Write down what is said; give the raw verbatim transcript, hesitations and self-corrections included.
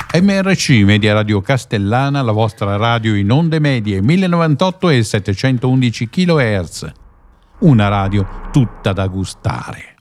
M R C Media Radio Castellana, la vostra radio in onde medie mille novantotto e settecentoundici chilohertz. Una radio tutta da gustare.